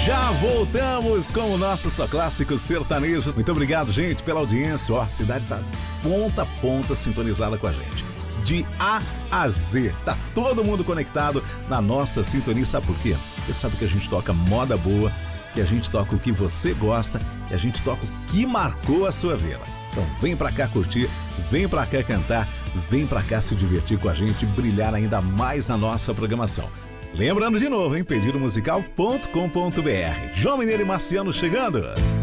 Já voltamos com o nosso Só Clássico Sertanejo. Muito obrigado, gente, pela audiência. Ó, a cidade tá ponta a ponta sintonizada com a gente. De A a Z, tá todo mundo conectado na nossa sintonia. Sabe por quê? Você sabe que a gente toca moda boa, que a gente toca o que você gosta, e a gente toca o que marcou a sua vida. Então vem pra cá curtir, vem pra cá cantar, vem pra cá se divertir com a gente, brilhar ainda mais na nossa programação. Lembrando de novo, hein? Pedidomusical.com.br. João Mineiro e Marciano chegando.